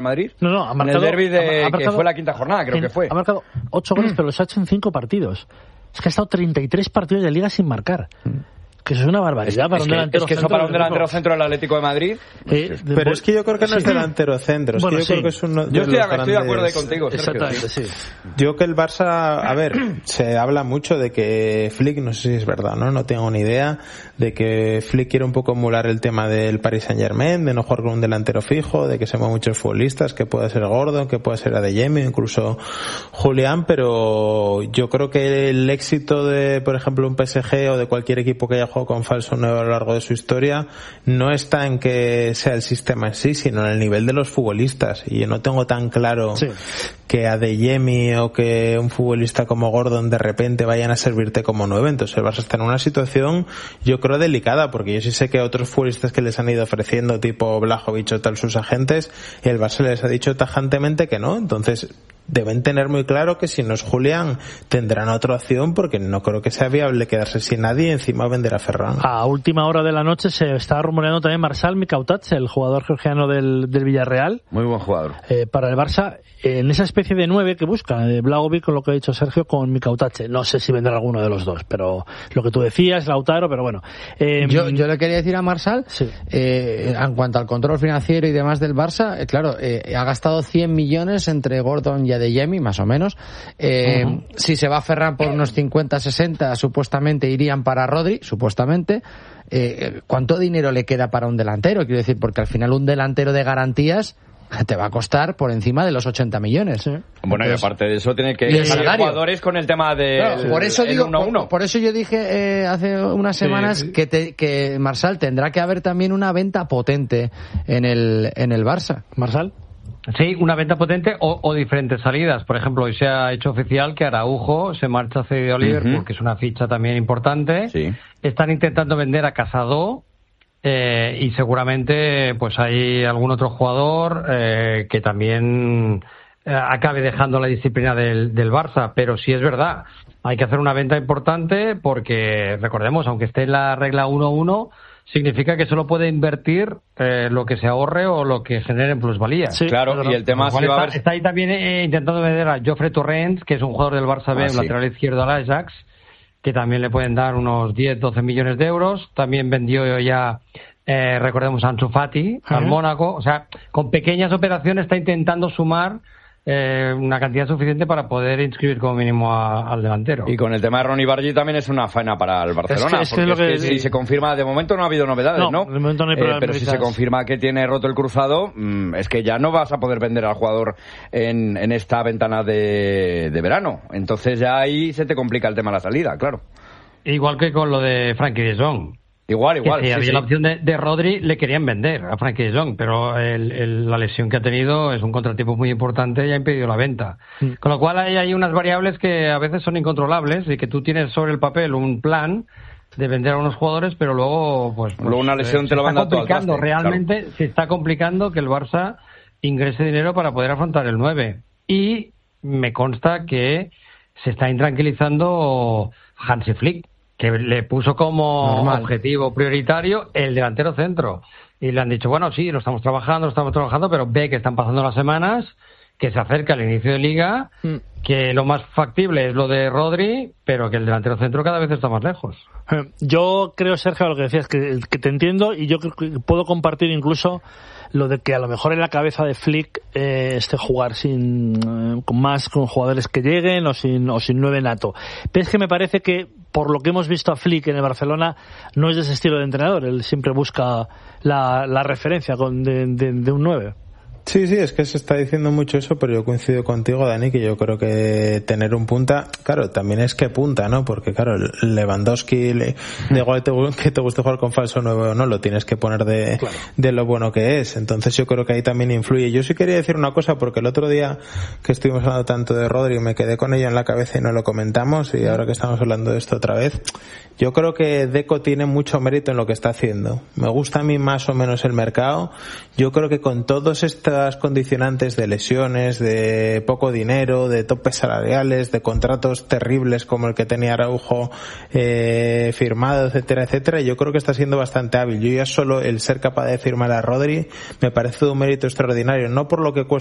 Madrid. No, ha marcado, en el derbi que fue la quinta jornada, creo que fue. Ha marcado 8 goles, pero los ha hecho en 5 partidos. Es que ha estado 33 partidos de Liga sin marcar. Que eso es una barbaridad para un delantero centro. Es que eso para un delantero centro del Atlético de Madrid. Pero es que yo creo que no es delantero centro. Bueno, yo creo que es uno yo estoy de acuerdo ahí contigo, Sergio. Exactamente, sí. Yo que el Barça, a ver, se habla mucho de que Flick, no sé si es verdad, no tengo ni idea, de que Flick quiere un poco emular el tema del Paris Saint-Germain, de no jugar con un delantero fijo, de que se mueven muchos futbolistas, que pueda ser Gordon, que pueda ser Adeyemi, incluso Julián, pero yo creo que el éxito de, por ejemplo, un PSG o de cualquier equipo que haya jugado con falso 9 a lo largo de su historia no está en que sea el sistema en sí, sino en el nivel de los futbolistas. Y yo no tengo tan claro que Adeyemi o que un futbolista como Gordon de repente vayan a servirte como 9. Entonces el Barça está en una situación, yo creo, delicada, porque yo sí sé que a otros futbolistas que les han ido ofreciendo, tipo Blajovic o tal, sus agentes, y el Barça les ha dicho tajantemente que no. Entonces deben tener muy claro que si no es Julián tendrán otra opción, porque no creo que sea viable quedarse sin nadie y encima vender a Ferran. A última hora de la noche se está rumoreando también Marçal Mikautats, el jugador georgiano del Villarreal. Muy buen jugador. Para el Barça, en esa especie de 9 que busca, de Blagovic, con lo que ha dicho Sergio, con Mikautats. No sé si vendrá alguno de los dos, pero lo que tú decías, Lautaro, pero bueno. Yo le quería decir a Marçal, en cuanto al control financiero y demás del Barça, claro, ha gastado 100 millones entre Gordon y Adeyemi, más o menos. Si se va a Ferran por unos 50-60, supuestamente irían para Rodri, supuestamente. ¿Cuánto dinero le queda para un delantero? Quiero decir, porque al final un delantero de garantías te va a costar por encima de los 80 millones. Bueno, entonces, y aparte de eso tiene que salir jugadores con el tema de por eso digo, 1-1. Por eso yo dije hace unas semanas que Marçal tendrá que haber también una venta potente en el Barça. ¿Marçal? Sí, una venta potente o diferentes salidas. Por ejemplo, hoy se ha hecho oficial que Araujo se marcha cedido a Liverpool, que es una ficha también importante. Sí. Están intentando vender a Casado, y seguramente pues hay algún otro jugador que también acabe dejando la disciplina del Barça. Pero sí es verdad, hay que hacer una venta importante porque, recordemos, aunque esté en la regla 1-1, significa que solo puede invertir lo que se ahorre o lo que genere en plusvalía. Sí, claro, y el tema está ahí también intentando vender a Jofre Torrents, que es un jugador del Barça B, lateral izquierdo al Ajax, que también le pueden dar unos 10-12 millones de euros. También vendió ya, recordemos, a Ansu Fati al Mónaco. O sea, con pequeñas operaciones está intentando sumar una cantidad suficiente para poder inscribir como mínimo al delantero. Y con el tema de Ronny Bargi también es una faena para el Barcelona, porque si se confirma, de momento no ha habido novedades, ¿no? De momento no hay pero si se confirma que tiene roto el cruzado, es que ya no vas a poder vender al jugador en esta ventana de verano. Entonces ya ahí se te complica el tema de la salida, claro. Igual que con lo de Frenkie de Jong. Igual. Que si había la opción de Rodri, le querían vender a Frenkie de Jong, pero la lesión que ha tenido es un contratiempo muy importante y ha impedido la venta. Con lo cual hay unas variables que a veces son incontrolables y que tú tienes sobre el papel un plan de vender a unos jugadores, pero luego luego una lesión te lo manda todo al traste. Realmente se está complicando que el Barça ingrese dinero para poder afrontar el 9. Y me consta que se está intranquilizando Hansi Flick, que le puso como objetivo prioritario el delantero centro. Y le han dicho, bueno, sí, lo estamos trabajando, pero ve que están pasando las semanas, que se acerca el inicio de Liga, que lo más factible es lo de Rodri, pero que el delantero centro cada vez está más lejos. Yo creo, Sergio, lo que decías, que te entiendo, y yo creo que puedo compartir incluso lo de que a lo mejor en la cabeza de Flick jugar con jugadores que lleguen o sin 9 nato. Pero es que me parece que, por lo que hemos visto a Flick en el Barcelona, no es de ese estilo de entrenador. Él siempre busca la referencia de un 9. Sí, es que se está diciendo mucho eso, pero yo coincido contigo, Dani, que yo creo que tener un punta, claro, también es que punta, ¿no? Porque claro, Lewandowski, da igual que te guste jugar con falso 9 o no, lo tienes que poner de lo bueno que es. Entonces yo creo que ahí también influye. Yo sí quería decir una cosa, porque el otro día que estuvimos hablando tanto de Rodri, me quedé con ello en la cabeza y no lo comentamos, y ahora que estamos hablando de esto otra vez, yo creo que Deco tiene mucho mérito en lo que está haciendo. Me gusta a mí más o menos el mercado. Yo creo que con todos estos estas condicionantes de lesiones, de poco dinero, de topes salariales, de contratos terribles como el que tenía Araujo firmado, etcétera, etcétera, yo creo que está siendo bastante hábil. Yo ya solo el ser capaz de firmar a Rodri me parece un mérito extraordinario, no por lo que cuesta